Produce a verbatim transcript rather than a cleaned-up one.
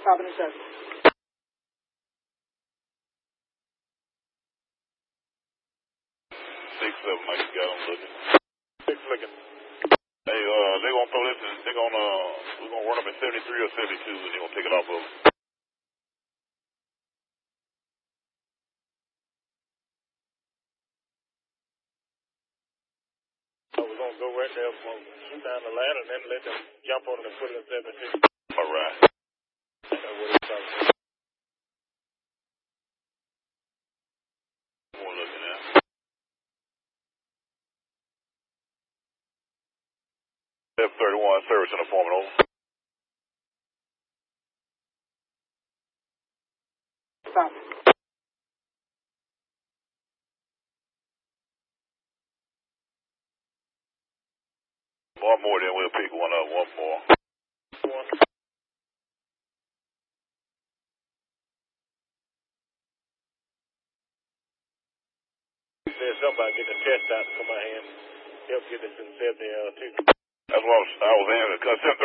Stopping in seven. Six seven, Mike, you got them looking. Six looking. Hey, uh, they gonna throw this, and they gonna, uh, we're gonna run them at seventy-three or seventy-two, and they gonna take it off of them. So we're gonna go right there, we're gonna shoot down the ladder, and then let them jump on it and put it in seventy-two. All right. That's what it's talking about. We're looking at. F thirty-one, service in the form over. Stop. One more, then we'll pick one up. One more. One. There's somebody get the test out from my hand. Help get this in seventy, uh, two. That's what I was, I was in. Seven